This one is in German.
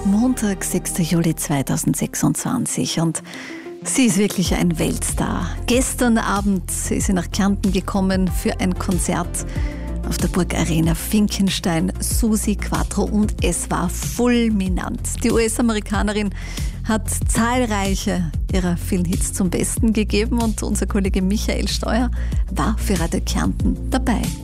Montag, 6. Juli 2026 und sie ist wirklich ein Weltstar. Gestern Abend ist sie nach Kärnten gekommen für ein Konzert auf der Burg Arena Finkenstein, Suzi Quatro, und es war fulminant. Die US-Amerikanerin hat zahlreiche ihrer vielen Hits zum Besten gegeben und unser Kollege Michael Steuer war für Radio Kärnten dabei.